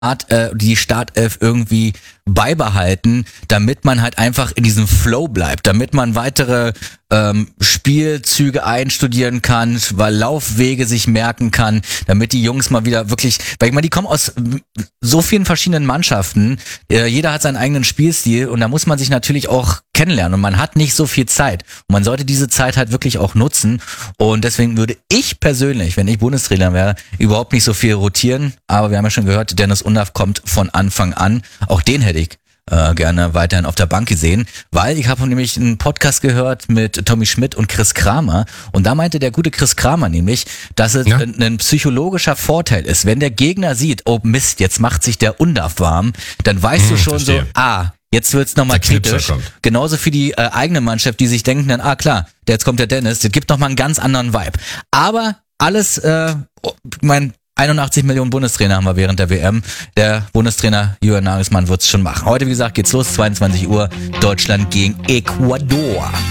die Startelf irgendwie beibehalten, damit man halt einfach in diesem Flow bleibt, damit man weitere Spielzüge einstudieren kann, weil Laufwege sich merken kann, damit die Jungs mal wieder wirklich, weil ich meine, die kommen aus so vielen verschiedenen Mannschaften, jeder hat seinen eigenen Spielstil und da muss man sich natürlich auch kennenlernen und man hat nicht so viel Zeit und man sollte diese Zeit halt wirklich auch nutzen und deswegen würde ich persönlich, wenn ich Bundestrainer wäre, überhaupt nicht so viel rotieren, aber wir haben ja schon gehört, Dennis Undaff kommt von Anfang an, auch den hätte ich gerne weiterhin auf der Bank gesehen, weil ich habe nämlich einen Podcast gehört mit Tommy Schmidt und Chris Kramer und da meinte der gute Chris Kramer nämlich, dass es ein psychologischer Vorteil ist, wenn der Gegner sieht, oh Mist, jetzt macht sich der Undaff warm, dann weißt du schon verstehe. jetzt wird's nochmal kritisch. Genauso für die eigene Mannschaft, die sich denken dann, klar, jetzt kommt der Dennis, das gibt nochmal einen ganz anderen Vibe. Aber alles, 81 Millionen Bundestrainer haben wir während der WM. Der Bundestrainer Julian Nagelsmann wird's schon machen. Heute, wie gesagt, geht's los, 22 Uhr, Deutschland gegen Ecuador.